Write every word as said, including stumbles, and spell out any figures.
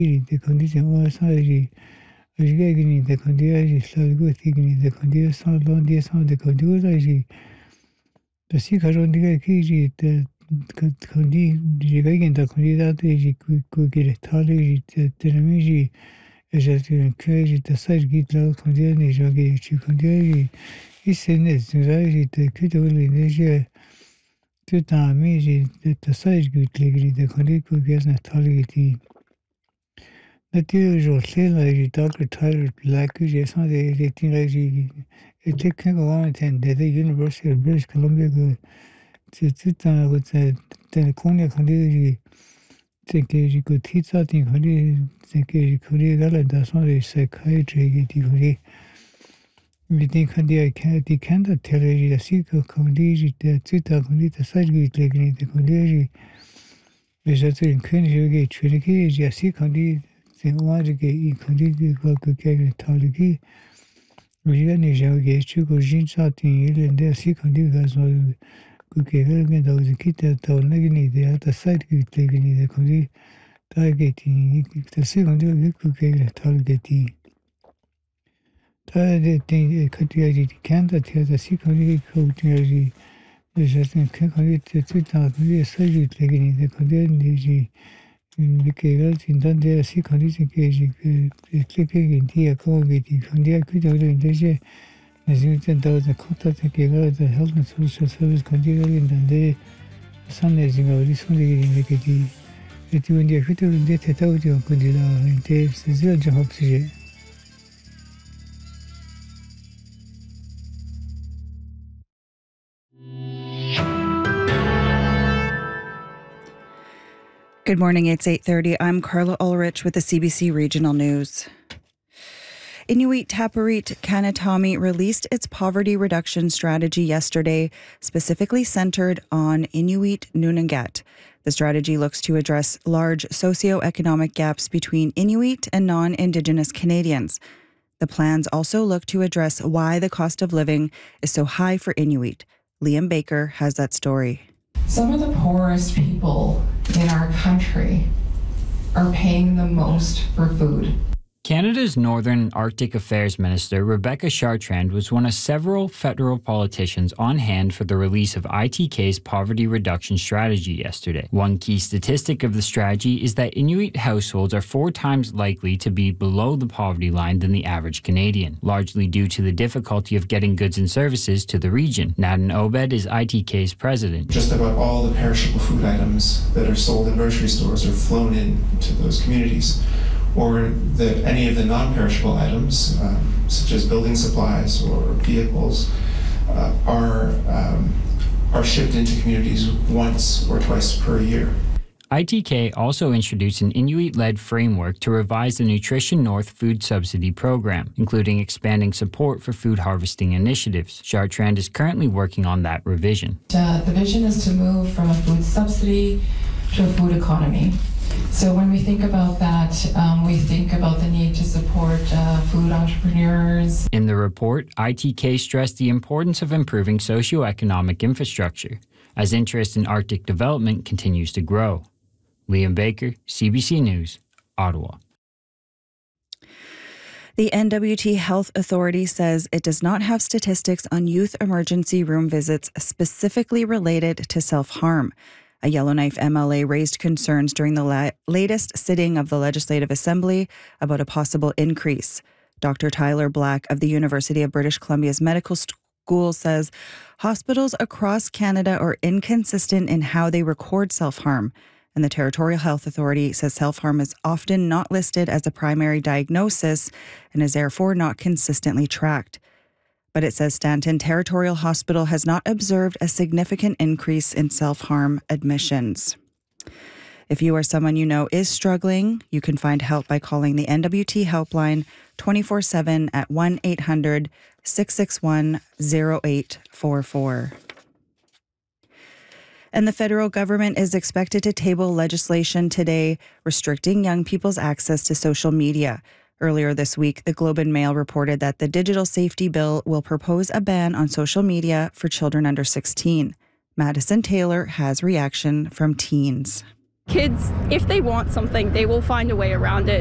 the condition was already getting the condition so good thinking the condition so long this on the condition the secret on the key the condition the condition could get a tally the television is just encourage the side get low condition is okay to condition is in this anxiety the critical energy to damage the side good the condition could get a tally. The usual thing like Doctor Tyler Black is not a thing like it taken a long time that the University of British Columbia go to Tita with the Teleconia Condition. Think you could teach something, think you could that's not a psychiatry degree. We think the can't tell you a secret condition that Tita Condition, the side good like the condition is that in Kenny Trinity is a secret. Logic e condition que que talibi we ne jage chu ko jin sa tin ile de si condition so que que ne da uz kita to ne ni de ta site que te ni de condi targeting the second que que targeting ta de tin que tu di kan da te da si condi ko ti de je que condi te ta de sa ju te ni de condi ni ji because in the sea condition cage, clicking in the accommodate from the equator in the as you send out the contact the health and social service continuing in the sun is in our recently in the kitty. It when the equator in the audio could be in the zero job. Good morning, it's eight thirty. I'm Carla Ulrich with the C B C Regional News. Inuit Tapiriit Kanatami released its poverty reduction strategy yesterday, specifically centered on Inuit Nunangat. The strategy looks to address large socioeconomic gaps between Inuit and non-Indigenous Canadians. The plans also look to address why the cost of living is so high for Inuit. Liam Baker has that story. Some of the poorest people in our country are paying the most for food. Canada's Northern Arctic Affairs Minister Rebecca Chartrand was one of several federal politicians on hand for the release of I T K's poverty reduction strategy yesterday. One key statistic of the strategy is that Inuit households are four times likely to be below the poverty line than the average Canadian, largely due to the difficulty of getting goods and services to the region. Naden Obed is I T K's president. Just about all the perishable food items that are sold in grocery stores are flown in to those communities. Or that any of the non-perishable items, um, such as building supplies or vehicles, uh, are um, are shipped into communities once or twice per year. I T K also introduced an Inuit-led framework to revise the Nutrition North food subsidy program, including expanding support for food harvesting initiatives. Chartrand is currently working on that revision. Uh, the vision is to move from a food subsidy to a food economy. So when we think about that, um, we think about the need to support uh, food entrepreneurs. In the report, I T K stressed the importance of improving socioeconomic infrastructure as interest in Arctic development continues to grow. Liam Baker, C B C News, Ottawa. The N W T Health Authority says it does not have statistics on youth emergency room visits specifically related to self-harm. A Yellowknife M L A raised concerns during the la- latest sitting of the Legislative Assembly about a possible increase. Doctor Tyler Black of the University of British Columbia's Medical School says hospitals across Canada are inconsistent in how they record self-harm, and the Territorial Health Authority says self-harm is often not listed as a primary diagnosis and is therefore not consistently tracked. But it says Stanton Territorial Hospital has not observed a significant increase in self-harm admissions. If you or someone you know is struggling, you can find help by calling the N W T helpline twenty-four seven at one eight hundred six six one zero eight four four. And the federal government is expected to table legislation today restricting young people's access to social media. Earlier this week, the Globe and Mail reported that the Digital Safety Bill will propose a ban on social media for children under sixteen. Madison Taylor has reaction from teens. Kids, if they want something, they will find a way around it.